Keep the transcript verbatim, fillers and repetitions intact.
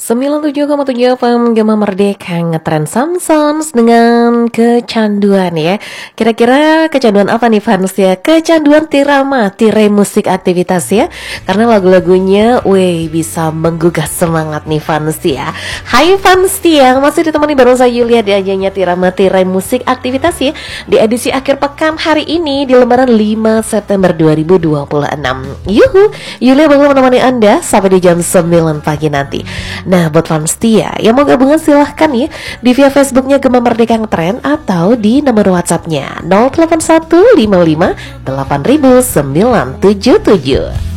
sembilan puluh tujuh koma tujuh F M Gema Merdeka ngetren Samsons dengan kecanduan ya. Kira-kira kecanduan apa nih fans ya? Kecanduan tirama, tirai musik aktivitas ya. Karena lagu-lagunya weh bisa menggugah semangat nih fans ya. Hai fans ya, masih ditemani bareng saya Yulia di ajangnya Tirama Tirai Musik Aktivitas ya. Di edisi akhir pekan hari ini di lembaran lima September dua ribu dua puluh enam. Yuhu, Yulia bakal menemani Anda sampai di jam sembilan pagi nanti. Nah, buat fans Tia yang mau gabungan silahkan ya di via Facebooknya Gema Merdeka Ngetren atau di nomor WhatsAppnya nol delapan satu lima lima delapan sembilan tujuh tujuh.